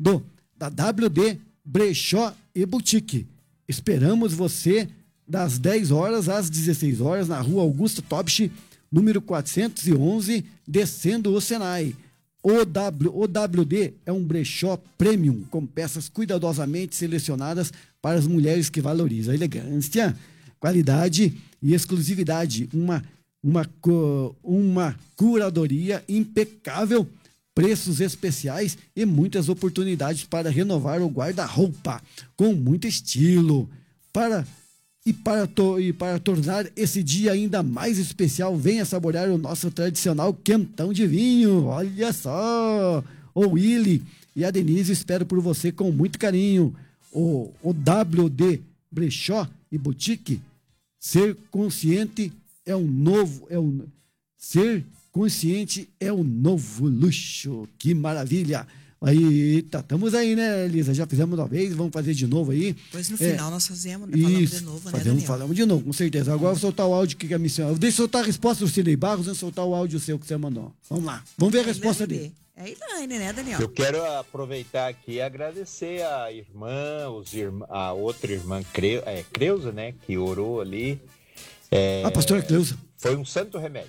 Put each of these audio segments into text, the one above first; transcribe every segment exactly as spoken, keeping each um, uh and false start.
do, da W D Brechó e Boutique. Esperamos você das dez horas às dezesseis horas na rua Augusto Topsch, número quatrocentos e onze, descendo o Senai. O, w, o W D é um brechó premium, com peças cuidadosamente selecionadas para as mulheres que valorizam a elegância, qualidade e exclusividade. Uma, uma, uma curadoria impecável, preços especiais e muitas oportunidades para renovar o guarda-roupa com muito estilo. Para, e, para to, e para tornar esse dia ainda mais especial, venha saborear o nosso tradicional quentão de vinho. Olha só! O Willy e a Denise esperam por você com muito carinho. O, o W D Brechó e Boutique, ser consciente é um novo... É um, ser consciente é o novo luxo. Que maravilha! Aí, tá, estamos aí, né, Elisa? Já fizemos uma vez, vamos fazer de novo aí. Pois no é, final nós fazemos, né? Falamos isso, de novo, né, fazemos, Daniel? falamos de novo, com certeza. Agora eu vou soltar o áudio que a missão. Deixa eu soltar a resposta do Sidney Barros e soltar o áudio seu que você mandou. Vamos lá, vamos ver a resposta dele. É a Elaine, né, Daniel? Eu quero aproveitar aqui e agradecer a irmã, os irmã, a outra irmã Creu, é, Creuza, né, que orou ali. É, a pastora Creuza. Foi um santo remédio.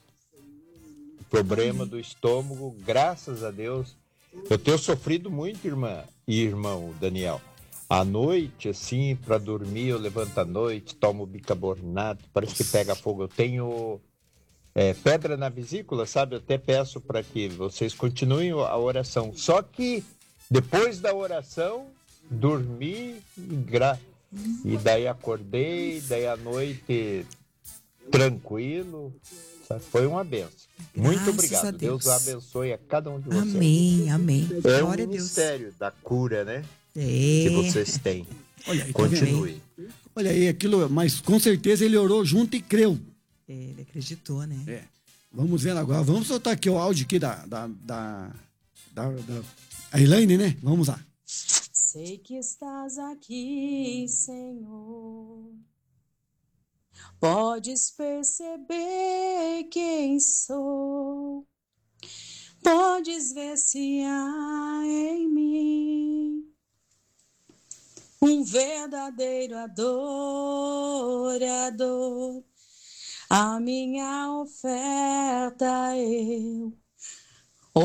O problema do estômago, graças a Deus. Eu tenho sofrido muito, irmã e irmão Daniel. À noite, assim, para dormir, eu levanto à noite, tomo bicarbonato, parece que pega fogo. Eu tenho é, pedra na vesícula, sabe? Eu até peço para que vocês continuem a oração. Só que depois da oração, dormi gra... e daí acordei, daí à noite tranquilo. Sabe? Foi uma benção. Muito Graças obrigado. a Deus. Deus abençoe a cada um de vocês. Amém, amém. É Glória um a Deus. mistério da cura, né? É. Que vocês têm. Olha aí, tá vendo? Continue. Olha aí, aquilo, mas com certeza ele orou junto e creu. É, ele acreditou, né? É. Vamos ver agora. Vamos soltar aqui o áudio aqui da, da, da, da, da a Elaine, né? Vamos lá. Sei que estás aqui, Senhor. Podes perceber quem sou. Podes ver se há em mim um verdadeiro adorador. A minha oferta eu